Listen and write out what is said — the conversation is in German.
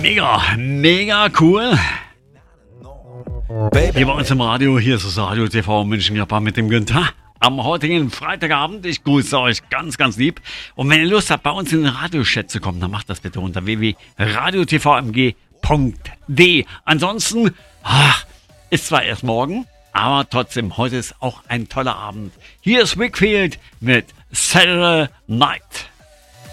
Mega cool. Hier bei uns im Radio, hier ist das Radio TV München-Japan mit dem Günther. Am heutigen Freitagabend, ich grüße euch ganz, ganz lieb. Und wenn ihr Lust habt, bei uns in den Radiochat zu kommen, dann macht das bitte unter www.radiotvmg.de. Ansonsten, ist zwar erst morgen, aber trotzdem, heute ist auch ein toller Abend. Hier ist Wickfield mit Saturday Night.